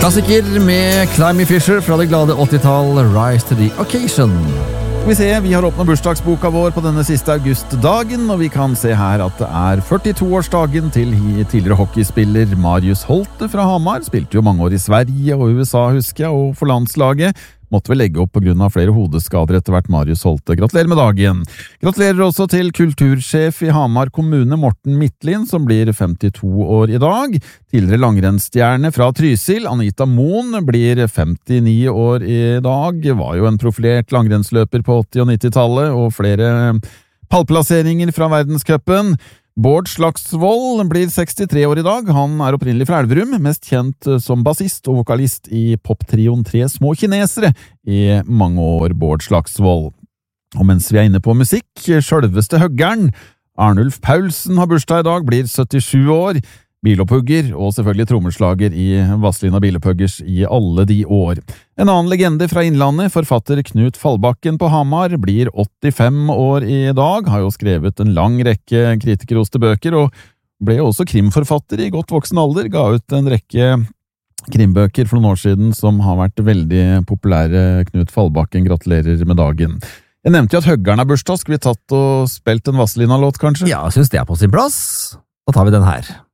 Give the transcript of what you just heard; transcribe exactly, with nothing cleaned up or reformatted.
Klassiker med Climby Fisher fra det glade åttitall, Rise to the Occasion. Vi ser, vi har åpnet bursdagsboka vår på denne siste augustdagen, og vi kan se her at det er førtito-årsdagen til tidligere hockeyspiller Marius Holte fra Hamar. Spilte jo mange år i Sverige og U S A, husker jeg, og for landslaget. Måtte vel legge opp på grunn av flere hodeskader etter hvert, Marius Holte. Gratulerer med dagen! Gratulerer også til kultursjef i Hamar kommune, Morten Midtlin, som blir femtito år i dag. Tidligere langrennsstjerne fra Trysil, Anita Moen, blir femtini år i dag. Var jo en profilert langrennsløper på åtti- og nittitallet, og flere pallplasseringer fra verdenscupen. Bård Slagsvold blir sekstitre år i dag. Han er opprinnelig fra Elverum, mest kjent som bassist og vokalist i poptrioen Tre små kinesere i mange år, Bård Slagsvold. Og mens vi er inne på musikk, selveste høggeren Arnulf Paulsen har bursdag i dag, blir syttisju år, bilopphugger og selvfølgelig trommeslager i Vazelina Bilopphøggers i alle de år. En annen legende fra Innlandet, forfatter Knut Fallbakken på Hamar, blir åttifem år i dag, har jo skrevet en lang rekke kritikerroste bøker, og ble også krimforfatter i godt voksen alder, ga ut en rekke krimbøker for noen år siden som har vært veldig populære. Knut Fallbakken, gratulerer med dagen. Jeg nevnte jo at høggeren har bursdag, skal vi tatt og spilt en Vazelina-låt kanskje? Ja, jeg synes det er på sin plass. Da tar vi den her.